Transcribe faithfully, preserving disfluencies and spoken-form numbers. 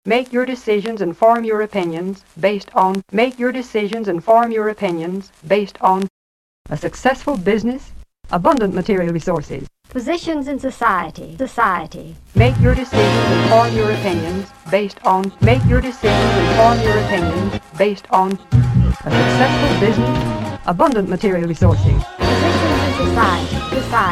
Make your decisions and form your opinions based on, make your decisions and form your opinions based on a successful business, abundant material resources, positions in society, society. Make your decisions and form your opinions based on, make your decisions and form your opinions based on a successful business, abundant material resources, Positions in society.